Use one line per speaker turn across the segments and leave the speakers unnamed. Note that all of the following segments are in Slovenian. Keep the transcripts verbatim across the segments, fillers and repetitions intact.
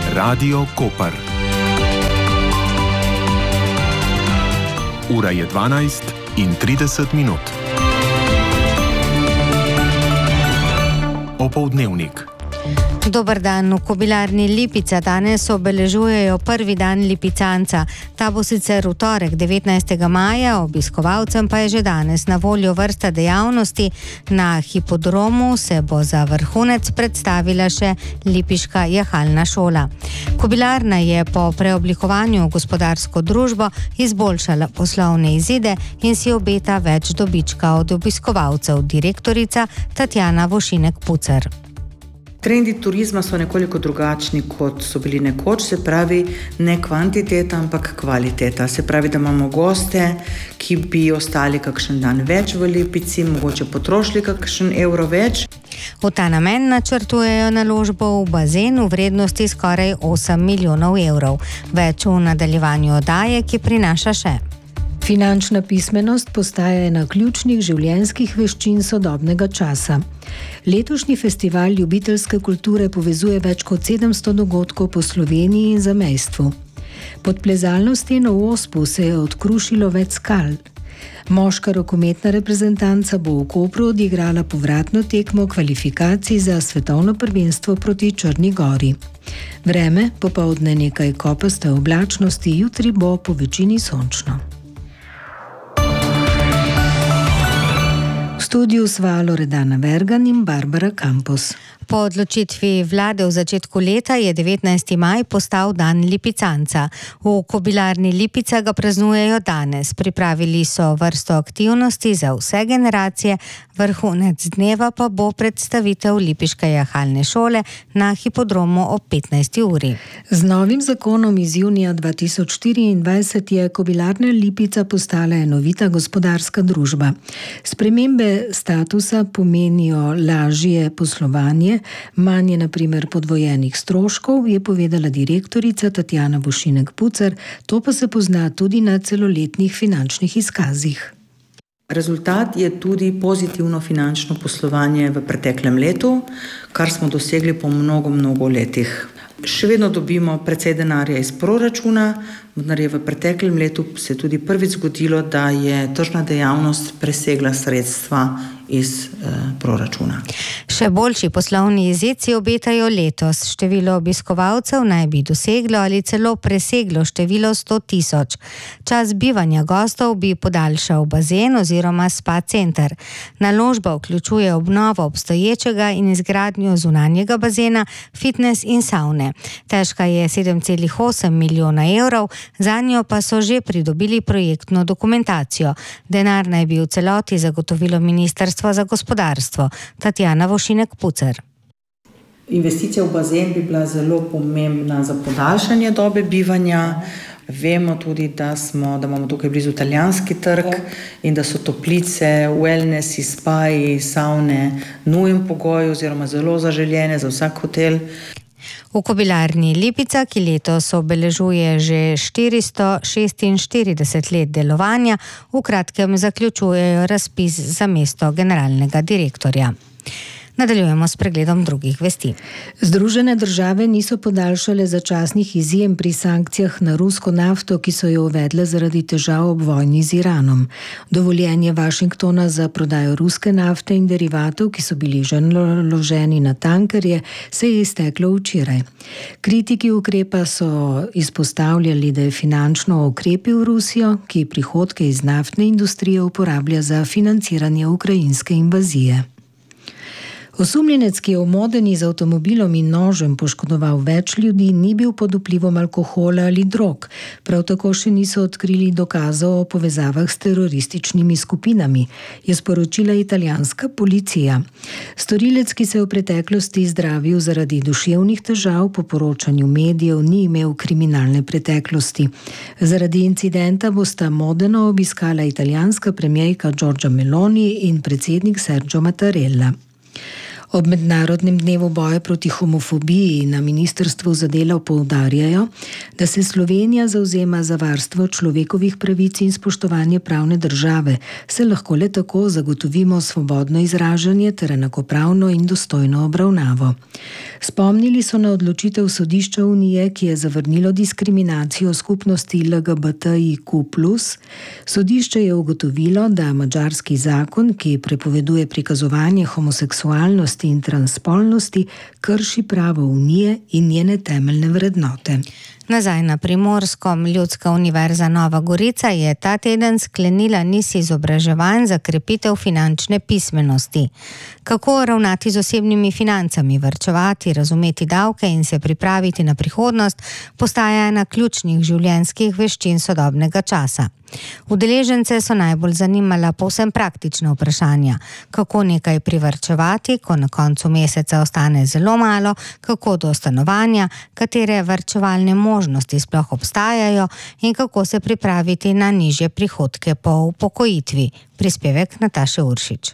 Radio Koper. Ura je dvanajst in trideset minut. Opoldnevnik.
Dober dan. V Kobilarni Lipica danes obeležujejo prvi dan lipicanca. Ta bo sicer v torek devetnajstega maja, obiskovalcem pa je že danes na voljo vrsta dejavnosti. Na hipodromu se bo za vrhunec predstavila še lipiška jahalna šola. Kobilarna je po preoblikovanju v gospodarsko družbo izboljšala poslovne izide in si obeta več dobička od obiskovalcev. Direktorica Tatjana Vošinek-Pucer.
Trendi turizma so nekoliko drugačni, kot so bili nekoč, se pravi ne kvantiteta, ampak kvaliteta. Se pravi, da imamo goste, ki bi ostali kakšen dan več v Lipici, mogoče potrošili kakšen evro več.
V ta namen načrtujejo naložbo v bazen v vrednosti skoraj osem milijonov evrov. Več v nadaljevanju oddaje, ki prinaša še.
Finančna pismenost postaja ena ključnih življenjskih veščin sodobnega časa. Letošnji festival ljubiteljske kulture povezuje več kot sedemsto dogodkov po Sloveniji in zamejstvu. Pod plezalno steno v Ospu se je odkrušilo več skal. Moška rokometna reprezentanca bo v Kopru odigrala povratno tekmo kvalifikacij za svetovno prvenstvo proti Črni Gori. Vreme, popoldne nekaj kopaste oblačnosti, jutri bo po večini sončno. V studiu sva Loredana Vergan in Barbara Campos.
Po odločitvi vlade v začetku leta je devetnajsti maj postal dan lipicanca. V Kobilarni Lipica ga praznujejo danes. Pripravili so vrsto aktivnosti za vse generacije, vrhunec dneva pa bo predstavitev lipiške jahalne šole na hipodromu ob petnajsti uri.
Z novim zakonom iz junija dva tisoč štiriindvajset je Kobilarna Lipica postala enovita gospodarska družba. Spremembe statusa pomenijo lažje poslovanje, manj je na primer podvojenih stroškov, je povedala direktorica Tatjana Vošinek-Pucer, to pa se pozna tudi na celoletnih finančnih izkazih.
Rezultat je tudi pozitivno finančno poslovanje v preteklem letu, kar smo dosegli po mnogo, mnogo letih. Še vedno dobimo precej denarja iz proračuna, vendar je v preteklem letu se tudi prvič zgodilo, da je tržna dejavnost presegla sredstva iz eh, proračuna.
Še boljši poslovni izid si obetajo letos. Število obiskovalcev naj bi doseglo ali celo preseglo število sto tisoč. Čas bivanja gostov bi podaljšal bazen oziroma spa center. Naložba vključuje obnovo obstoječega in izgradnjo zunanjega bazena, fitness in savne. Težka je sedem celih osem milijona evrov, zanjo pa so že pridobili projektno dokumentacijo. Denar naj bi v celoti zagotovilo Ministrstvo za gospodarstvo. Tatjana Vošinek-Pucer.
Investicija v bazen bi bila zelo pomembna za podaljšanje dobe bivanja. Vemo tudi, da, smo, da imamo tukaj blizu italijanski trg in da so toplice, wellnessi, spaji, savne nujen pogoj oziroma zelo zaželjene za vsak hotel.
V Kobilarni Lipica, ki letos obeležuje že štiristo šestinštirideset let delovanja, v kratkem zaključujejo razpis za mesto generalnega direktorja. Nadaljujemo s pregledom drugih vesti.
Združene države niso podaljšale začasnih izjem pri sankcijah na rusko nafto, ki so jo uvedle zaradi težav ob vojni z Iranom. Dovoljenje Washingtona za prodajo ruske nafte in derivatov, ki so bili že naloženi na tankerje, se je izteklo včeraj. Kritiki ukrepa so izpostavljali, da je finančno okrepil Rusijo, ki prihodke iz naftne industrije uporablja za financiranje ukrajinske invazije. Osumljenec, ki je v Modeni z avtomobilom in nožem poškodoval več ljudi, ni bil pod vplivom alkohola ali drog. Prav tako še niso odkrili dokazov o povezavah s terorističnimi skupinami, je sporočila italijanska policija. Storilec, ki se je v preteklosti zdravil zaradi duševnih težav, po poročanju medijev ni imel kriminalne preteklosti. Zaradi incidenta bosta Modeno obiskala italijanska premierka Giorgia Meloni in predsednik Sergio Mattarella. Ob Mednarodnem dnevu boja proti homofobiji na Ministrstvu za delo poudarjajo, da se Slovenija zavzema za varstvo človekovih pravic in spoštovanje pravne države, se lahko le tako zagotovimo svobodno izražanje ter enakopravno in dostojno obravnavo. Spomnili so na odločitev Sodišča Unije, ki je zavrnilo diskriminacijo skupnosti L G B T I Q plus. Sodišče je ugotovilo, da madžarski zakon, ki prepoveduje prikazovanje homoseksualnosti in transspolnosti, krši pravo Unije in njene temeljne vrednote.
Nazaj na Primorskom. Ljudska univerza Nova Gorica je ta teden sklenila niz izobraževanj za krepitev finančne pismenosti. Kako ravnati z osebnimi financami, varčevati, razumeti davke in se pripraviti na prihodnost, postaja ena ključnih življenjskih veščin sodobnega časa. Udeležence so najbolj zanimala povsem praktična vprašanja, kako nekaj privarčevati, ko na koncu meseca ostane zelo malo, kako do stanovanja, katere varčevalne možnosti sploh obstajajo in kako se pripraviti na nižje prihodke po upokojitvi. Prispevek Nataše Uršič.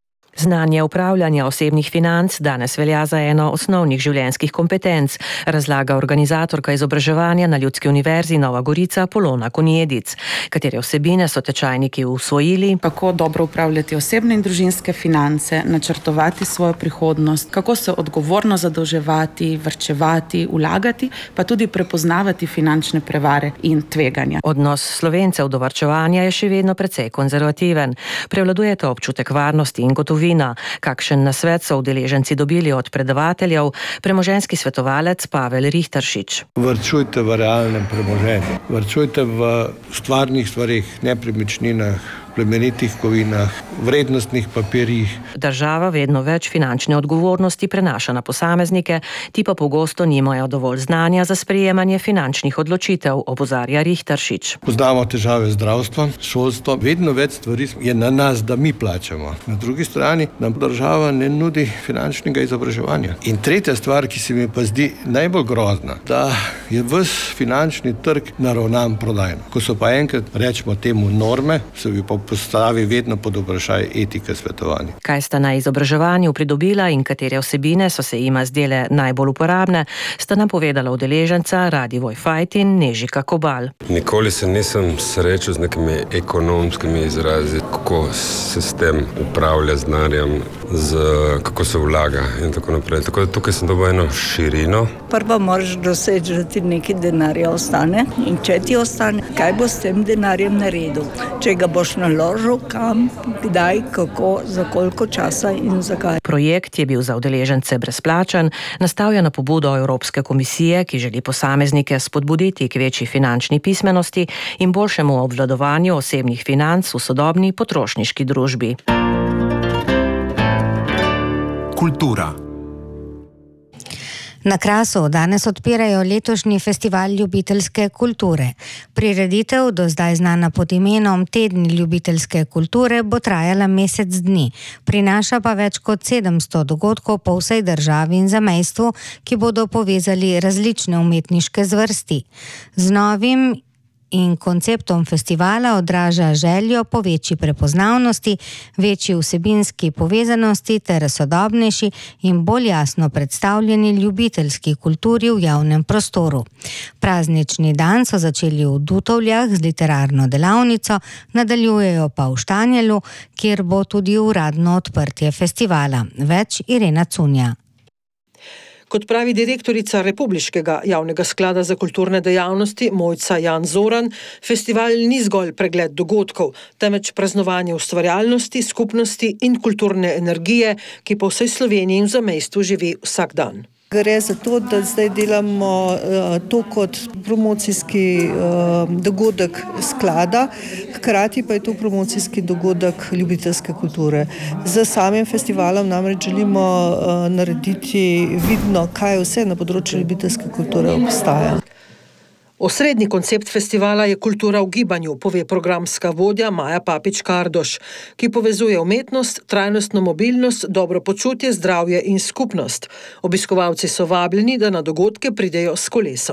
Znanje upravljanja osebnih financ danes velja za eno osnovnih življenjskih kompetenc, razlaga organizatorka izobraževanja na Ljudski univerzi Nova Gorica Polona Konjedic, katere vsebine so tečajniki usvojili.
Kako dobro upravljati osebne in družinske finance, načrtovati svojo prihodnost, kako se odgovorno zadolževati, varčevati, vlagati, pa tudi prepoznavati finančne prevare in tveganja.
Odnos Slovencev do varčevanja je še vedno precej konzervativen. Prevladujeta občutek varnosti in gotovine. Kakšen nasvet so udeleženci dobili od predavateljev, premoženjski svetovalec Pavel Rihteršič.
Varčujte v realnem premoženju, varčujte v stvarnih stvarih, nepremičninah, plemenitih kovinah, vrednostnih papirjih.
Država vedno več finančne odgovornosti prenaša na posameznike, ti pa pogosto nimajo dovolj znanja za sprejemanje finančnih odločitev, opozarja Rihteršič.
Poznamo težave zdravstva, šolstvo, vedno več stvari je na nas, da mi plačamo. Na drugi strani nam država ne nudi finančnega izobraževanja. In tretja stvar, ki se mi pa zdi najbolj grozna, da je ves finančni trg naravnan prodajno. Ko so pa enkrat, rečemo temu norme, se bi pa postavi vedno pod vprašaj etike svetovanja.
Kaj sta na izobraževanju pridobila in katere vsebine so se jima zdele najbolj uporabne, sta nam povedala udeleženca Radivoj Fajt in Nežika Kobal.
Nikoli se nisem srečal z nekimi ekonomskimi izrazi, kako se s tem upravlja z denarjem, z kako se vlaga in tako naprej. Tako da tukaj sem dobil eno širino.
Prvo moraš doseči, da ti nekaj denarja ostane in če ti ostane, kaj bo s tem denarjem naredil? Če ga boš naložil, kam, kdaj, kako, za koliko časa in zakaj.
Projekt je bil za udeležence brezplačen, nastal je na pobudo Evropske komisije, ki želi posameznike spodbuditi k večji finančni pismenosti in boljšemu obvladovanju osebnih financ v sodobni potrošniški družbi.
Kultura.
Na Krasu danes odpirajo letošnji festival ljubiteljske kulture. Prireditev, do zdaj znana pod imenom Tedni ljubiteljske kulture, bo trajala mesec dni. Prinaša pa več kot sedemsto dogodkov po vsej državi in zamejstvu, ki bodo povezali različne umetniške zvrsti. Z novim in konceptom festivala odraža željo po večji prepoznavnosti, večji vsebinski povezanosti ter sodobnejši in bolj jasno predstavljeni ljubiteljski kulturi v javnem prostoru. Praznični dan so začeli v Dutovljah z literarno delavnico, nadaljujejo pa v Štanjelu, kjer bo tudi uradno odprtje festivala. Več Irena Cunja.
Kot pravi direktorica Republiškega javnega sklada za kulturne dejavnosti Mojca Jan Zoran, festival ni zgolj pregled dogodkov, temveč praznovanje ustvarjalnosti, skupnosti in kulturne energije, ki po vsej Sloveniji in v zamejstvu živi vsak dan.
Gre za to, da zdaj delamo uh, to kot promocijski uh, dogodek sklada, hkrati pa je to promocijski dogodek ljubiteljske kulture. Z samim festivalom namreč želimo uh, narediti vidno, kaj vse na področju ljubiteljske kulture obstaja.
Osrednji koncept festivala je kultura v gibanju, pove programska vodja Maja Papič-Kardoš, ki povezuje umetnost, trajnostno mobilnost, dobro počutje, zdravje in skupnost. Obiskovalci so vabljeni, da na dogodke pridejo s kolesom.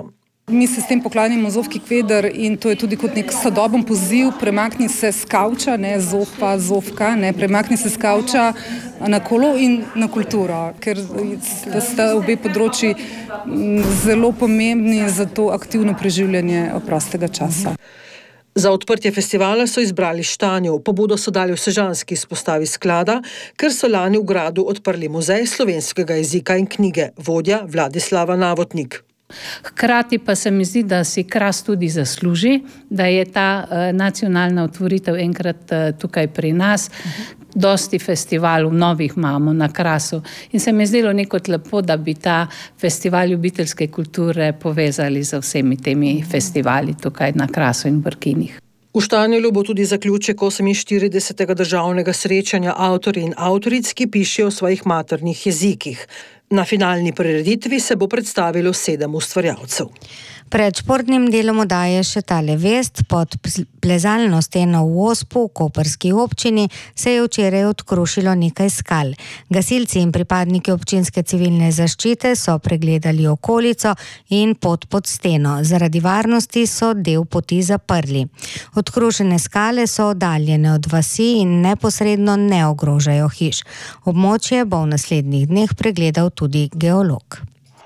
Mi se s tem poklanjamo Zofki Kveder in to je tudi kot nek sodoben poziv, premakni se s kavča, ne Zofpa, Zofka, ne, premakni se s kavča na kolo in na kulturo, ker sta obe področji zelo pomembni za to aktivno preživljanje prostega časa.
Za odprtje festivala so izbrali Štanjo. Pobudo so dali v sežanski izpostavi sklada, ker so lani v gradu odprli muzej slovenskega jezika in knjige, vodja Vladislava Navotnik.
Hkrati pa se mi zdi, da si Kras tudi zasluži, da je ta uh, nacionalna otvoritev enkrat uh, tukaj pri nas. Dosti festivalov novih imamo na Krasu in se mi je zdelo nekot lepo, da bi ta festival ljubiteljske kulture povezali z vsemi temi festivali tukaj na Krasu in Brkinih.
V Štanjelu bo tudi zaključek oseminštiridesetega državnega srečanja avtorji in avtoric, ki pišejo v svojih maternih jezikih. Na finalni prireditvi se bo predstavilo sedem ustvarjalcev.
Pred športnim delom oddaje še tale vest. Pod plezalno steno v Ospu v koprski občini se je včeraj odkrušilo nekaj skal. Gasilci in pripadniki občinske civilne zaščite so pregledali okolico in pot pod steno. Zaradi varnosti so del poti zaprli. Odkrušene skale so oddaljene od vasi in neposredno ne ogrožajo hiš. Območje bo v naslednjih dneh pregledal tudi geolog.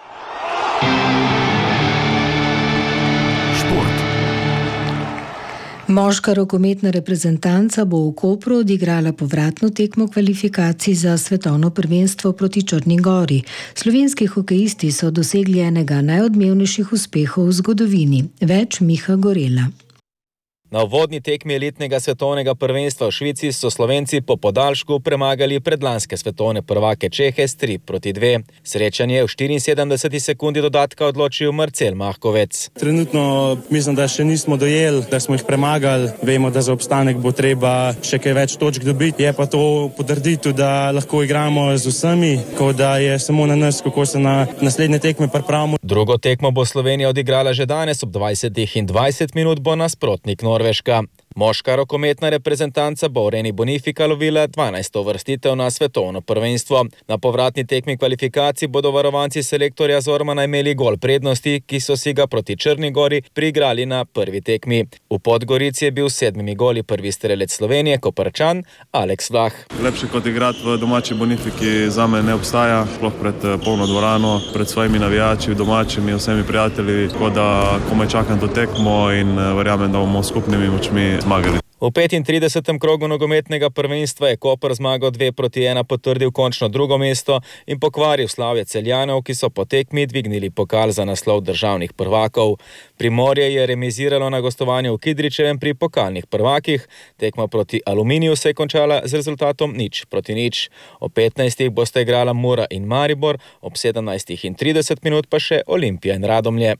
Moška rokometna reprezentanca bo v Kopru odigrala povratno tekmo kvalifikacij za svetovno prvenstvo proti Črni Gori. Slovenski hokejisti so dosegli enega najodmevnejših uspehov v zgodovini. Več Miha Gorela.
Na uvodni tekmi elitnega svetovnega prvenstva v Švici so Slovenci po podaljšku premagali predlanske svetovne prvake Čehe s tri proti dve. Srečanje je v štiriinsedemdeseti sekundi dodatka odločil Marcel Mahkovec.
Trenutno mislim, da še nismo dojeli, da smo jih premagali. Vemo, da za obstanek bo treba še kaj več točk dobiti. Je pa to potrditev, da lahko igramo z vsemi, kot da je samo na nas, kako se na naslednje tekme pripravimo.
Drugo tekmo bo Slovenija odigrala že danes ob dvajsetih in dvajset minut bo nasprotnik Norveška. Moška rokometna reprezentanca bo v Reni Bonifika lovila dvanajsto uvrstitev na svetovno prvenstvo. Na povratni tekmi kvalifikacij bodo varovanci selektorja Zormana imeli gol prednosti, ki so si ga proti Črni Gori priigrali na prvi tekmi. V Podgorici je bil s sedmimi goli prvi strelec Slovenije, Koprčan Aleks Vlah.
Lepše kot igrati v domači Bonifiki zame ne obstaja, sploh pred polno dvorano, pred svojimi navijači, domačimi, vsemi prijatelji, tako da komaj čakam to tekmo in verjamem, da bomo skupnimi močmi zmagali.
V petintridesetem krogu nogometnega prvenstva je Koper zmagal dve proti ena potrdil končno drugo mesto in pokvaril slavje Celjanov, ki so po tekmi dvignili pokal za naslov državnih prvakov. Primorje je remiziralo na gostovanju v Kidričevem pri pokalnih prvakih. Tekma proti Aluminiju se je končala z rezultatom nič proti nič. O petnajstih bosta igrala Mura in Maribor, ob sedemnajstih in trideset minut pa še Olimpija in Radomlje.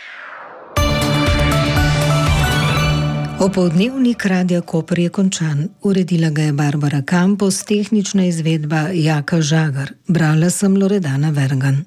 Opoldnevnik Radia Koper je končan. Uredila ga je Barbara Kampos, tehnična izvedba Jaka Žagar. Brala sem Loredana Vergan.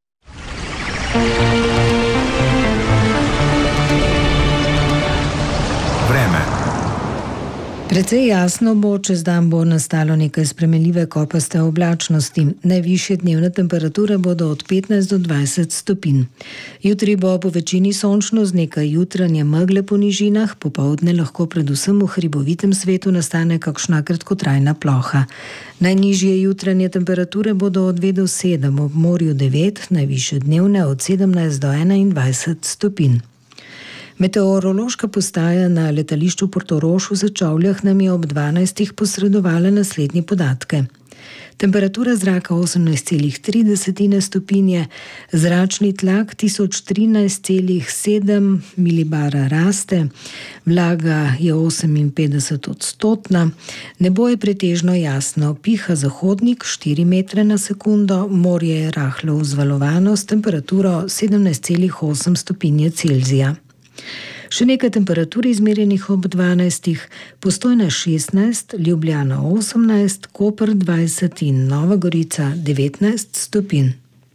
Vreme.
Precej jasno bo, čez dan bo nastalo nekaj spremenljive kopaste oblačnosti. Najvišje dnevne temperature bodo od petnajst do dvajset stopinj. Jutri bo po večini sončno z nekaj jutranje megle po nižinah, popoldne lahko predvsem v hribovitem svetu nastane kakšna kratkotrajna ploha. Najnižje jutranje temperature bodo od dve do sedem, ob morju devet, najvišje dnevne od sedemnajst do enaindvajset stopinj. Meteorološka postaja na letališču Portorož v Sečovljah nam je ob dvanajstih posredovala naslednje podatke. Temperatura zraka osemnajst celih tri stopinje, zračni tlak tisoč trinajst celih sedem milibara raste, vlaga je oseminpetdeset odstotna, nebo je pretežno jasno, piha zahodnik štiri metre na sekundo, morje je rahlo vzvalovano s temperaturo sedemnajst celih osem stopinje Celzija. Še nekaj temperatur izmerjenih ob dvanajstih, Postojna šestnajst, Ljubljana osemnajst, Koper dvajset in Nova Gorica devetnajst stopinj.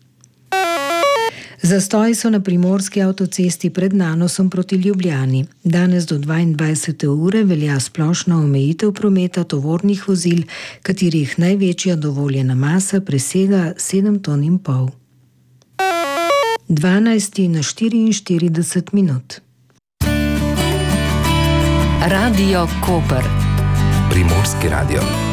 Zastoji so na primorski avtocesti pred Nanosom proti Ljubljani. Danes do dvaindvajsete ure velja splošna omejitev prometa tovornih vozil, katerih največja dovoljena masa presega sedem ton in pol. dvanajst na štiriinštirideset minut.
Radio Koper.
Primorski radio.